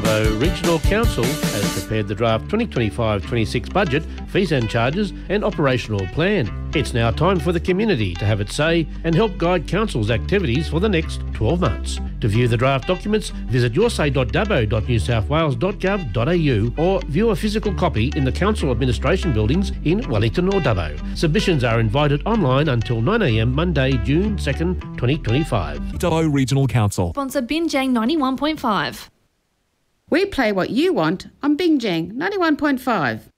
Dubbo Regional Council has prepared the draft 2025-26 budget, fees and charges and operational plan. It's now time for the community to have its say and help guide Council's activities for the next 12 months. To view the draft documents, visit yoursay.dubbo.newsouthwales.gov.au or view a physical copy in the Council Administration buildings in Wellington or Dubbo. Submissions are invited online until 9 a.m. Monday, June 2nd, 2025. Dubbo Regional Council. Sponsor Binjang 91.5. We play what you want on Binjang 91.5.